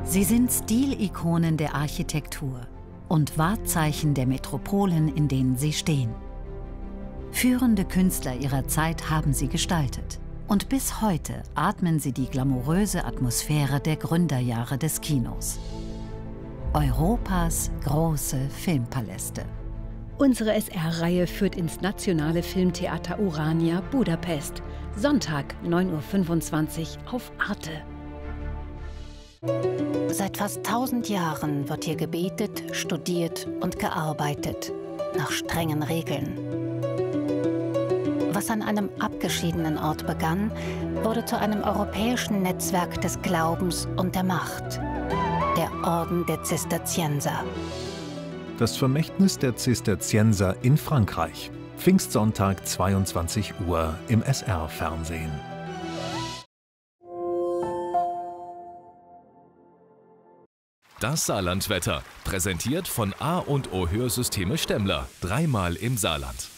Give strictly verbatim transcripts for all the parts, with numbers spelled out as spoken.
Sie sind Stilikonen der Architektur und Wahrzeichen der Metropolen, in denen sie stehen. Führende Künstler ihrer Zeit haben sie gestaltet. Und bis heute atmen sie die glamouröse Atmosphäre der Gründerjahre des Kinos. Europas große Filmpaläste. Unsere S R-Reihe führt ins Nationale Filmtheater Urania, Budapest. Sonntag, neun Uhr fünfundzwanzig auf Arte. Seit fast tausend Jahren wird hier gebetet, studiert und gearbeitet. Nach strengen Regeln. Was an einem abgeschiedenen Ort begann, wurde zu einem europäischen Netzwerk des Glaubens und der Macht. Der Orden der Zisterzienser. Das Vermächtnis der Zisterzienser in Frankreich. Pfingstsonntag, zweiundzwanzig Uhr im S R-Fernsehen. Das Saarlandwetter, präsentiert von A und O Hörsysteme Stemmler. Dreimal im Saarland.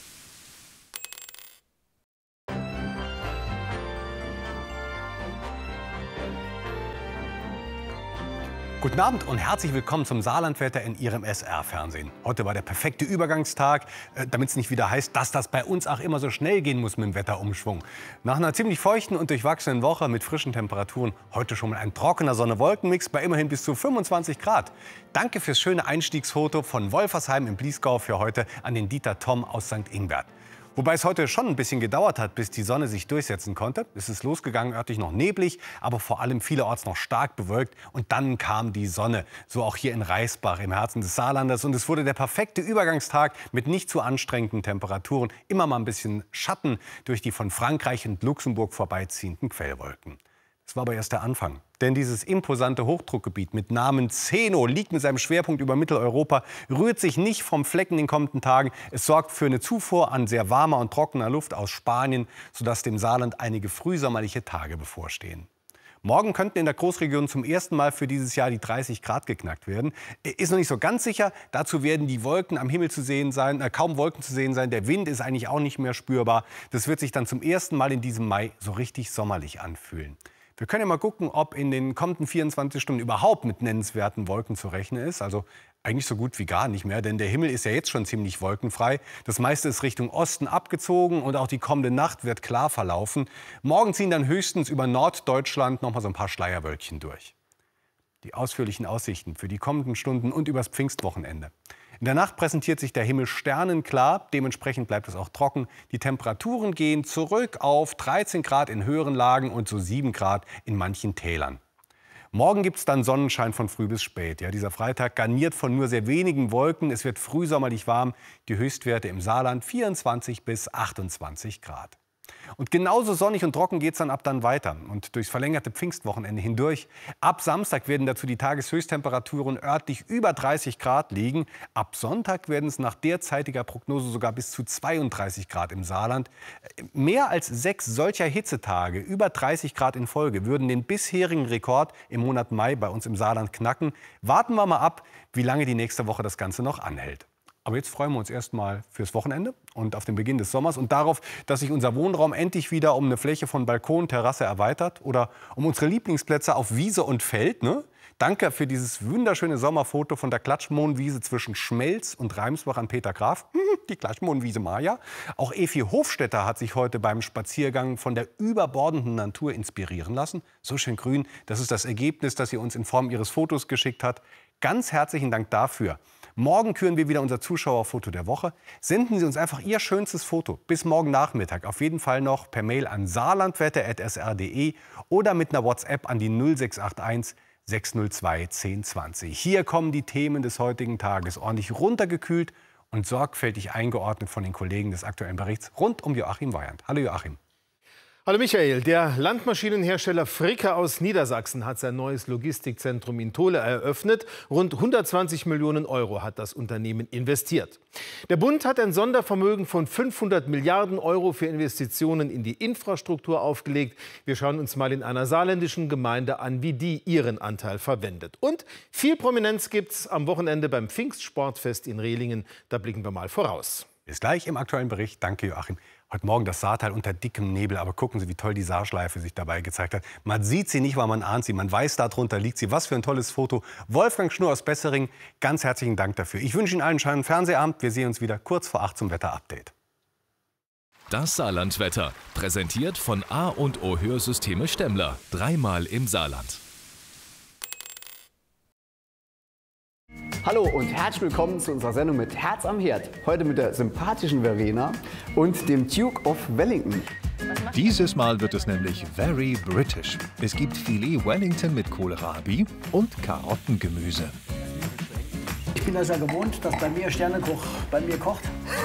Guten Abend und herzlich willkommen zum Saarlandwetter in Ihrem S R-Fernsehen. Heute war der perfekte Übergangstag, damit es nicht wieder heißt, dass das bei uns auch immer so schnell gehen muss mit dem Wetterumschwung. Nach einer ziemlich feuchten und durchwachsenen Woche mit frischen Temperaturen heute schon mal ein trockener Sonne-Wolken-Mix bei immerhin bis zu fünfundzwanzig Grad. Danke fürs schöne Einstiegsfoto von Wolfersheim im Bliesgau für heute an den Dieter Tom aus Sankt Ingbert. Wobei es heute schon ein bisschen gedauert hat, bis die Sonne sich durchsetzen konnte. Es ist losgegangen, örtlich noch neblig, aber vor allem vielerorts noch stark bewölkt. Und dann kam die Sonne, so auch hier in Reisbach im Herzen des Saarlandes. Und es wurde der perfekte Übergangstag mit nicht zu anstrengenden Temperaturen. Immer mal ein bisschen Schatten durch die von Frankreich und Luxemburg vorbeiziehenden Quellwolken. Das war aber erst der Anfang. Denn dieses imposante Hochdruckgebiet mit Namen Zeno liegt mit seinem Schwerpunkt über Mitteleuropa, rührt sich nicht vom Fleck in den kommenden Tagen. Es sorgt für eine Zufuhr an sehr warmer und trockener Luft aus Spanien, sodass dem Saarland einige frühsommerliche Tage bevorstehen. Morgen könnten in der Großregion zum ersten Mal für dieses Jahr die dreißig Grad geknackt werden. Ist noch nicht so ganz sicher. Dazu werden die Wolken am Himmel zu sehen sein, äh, kaum Wolken zu sehen sein. Der Wind ist eigentlich auch nicht mehr spürbar. Das wird sich dann zum ersten Mal in diesem Mai so richtig sommerlich anfühlen. Wir können ja mal gucken, ob in den kommenden vierundzwanzig Stunden überhaupt mit nennenswerten Wolken zu rechnen ist. Also eigentlich so gut wie gar nicht mehr, denn der Himmel ist ja jetzt schon ziemlich wolkenfrei. Das meiste ist Richtung Osten abgezogen und auch die kommende Nacht wird klar verlaufen. Morgen ziehen dann höchstens über Norddeutschland noch mal so ein paar Schleierwölkchen durch. Die ausführlichen Aussichten für die kommenden Stunden und übers Pfingstwochenende. In der Nacht präsentiert sich der Himmel sternenklar, dementsprechend bleibt es auch trocken. Die Temperaturen gehen zurück auf dreizehn Grad in höheren Lagen und so sieben Grad in manchen Tälern. Morgen gibt es dann Sonnenschein von früh bis spät. Ja, dieser Freitag garniert von nur sehr wenigen Wolken. Es wird frühsommerlich warm. Die Höchstwerte im Saarland vierundzwanzig bis achtundzwanzig Grad. Und genauso sonnig und trocken geht es dann ab dann weiter und durchs verlängerte Pfingstwochenende hindurch. Ab Samstag werden dazu die Tageshöchsttemperaturen örtlich über dreißig Grad liegen. Ab Sonntag werden es nach derzeitiger Prognose sogar bis zu zweiunddreißig Grad im Saarland. Mehr als sechs solcher Hitzetage, über dreißig Grad in Folge, würden den bisherigen Rekord im Monat Mai bei uns im Saarland knacken. Warten wir mal ab, wie lange die nächste Woche das Ganze noch anhält. Aber jetzt freuen wir uns erstmal fürs Wochenende und auf den Beginn des Sommers und darauf, dass sich unser Wohnraum endlich wieder um eine Fläche von Balkon, Terrasse erweitert oder um unsere Lieblingsplätze auf Wiese und Feld. Ne? Danke für dieses wunderschöne Sommerfoto von der Klatschmohnwiese zwischen Schmelz und Reimsbach an Peter Graf. Die Klatschmohnwiese Maja. Auch Evi Hofstetter hat sich heute beim Spaziergang von der überbordenden Natur inspirieren lassen. So schön grün, das ist das Ergebnis, das sie uns in Form ihres Fotos geschickt hat. Ganz herzlichen Dank dafür. Morgen küren wir wieder unser Zuschauerfoto der Woche. Senden Sie uns einfach Ihr schönstes Foto bis morgen Nachmittag. Auf jeden Fall noch per Mail an saarlandwetter at s r punkt d e oder mit einer WhatsApp an die null sechs acht eins sechs null zwei zehn zwanzig. Hier kommen die Themen des heutigen Tages ordentlich runtergekühlt und sorgfältig eingeordnet von den Kollegen des Aktuellen Berichts rund um Joachim Weyand. Hallo Joachim. Hallo Michael, der Landmaschinenhersteller Fricke aus Niedersachsen hat sein neues Logistikzentrum in Tole eröffnet. Rund hundertzwanzig Millionen Euro hat das Unternehmen investiert. Der Bund hat ein Sondervermögen von fünfhundert Milliarden Euro für Investitionen in die Infrastruktur aufgelegt. Wir schauen uns mal in einer saarländischen Gemeinde an, wie die ihren Anteil verwendet. Und viel Prominenz gibt's am Wochenende beim Pfingstsportfest in Rehlingen. Da blicken wir mal voraus. Bis gleich im Aktuellen Bericht. Danke Joachim. Heute Morgen das Saartal unter dickem Nebel, aber gucken Sie, wie toll die Saarschleife sich dabei gezeigt hat. Man sieht sie nicht, weil man ahnt sie, man weiß, darunter liegt sie. Was für ein tolles Foto. Wolfgang Schnurr aus Bessering, ganz herzlichen Dank dafür. Ich wünsche Ihnen allen einen schönen Fernsehabend. Wir sehen uns wieder kurz vor acht zum Wetterupdate. Das Saarlandwetter, präsentiert von A und O Hörsysteme Stemmler. Dreimal im Saarland. Hallo und herzlich willkommen zu unserer Sendung mit Herz am Herd. Heute mit der sympathischen Verena und dem Duke of Wellington. Dieses Mal wird es nämlich very British. Es gibt Filet Wellington mit Kohlrabi und Karottengemüse. Ich bin das ja gewohnt, dass bei mir Sternekoch bei mir kocht.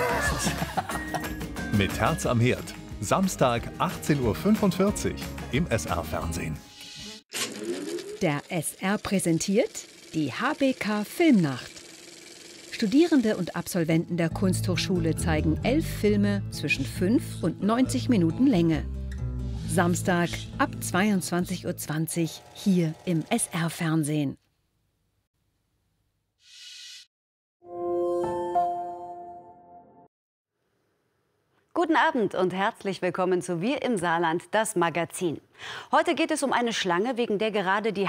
Mit Herz am Herd. Samstag achtzehn Uhr fünfundvierzig im S R-Fernsehen. Der S R präsentiert die H B K Filmnacht. Studierende und Absolventen der Kunsthochschule zeigen elf Filme zwischen fünf und neunzig Minuten Länge. Samstag ab zweiundzwanzig Uhr zwanzig hier im S R-Fernsehen. Guten Abend und herzlich willkommen zu Wir im Saarland, das Magazin. Heute geht es um eine Schlange, wegen der gerade die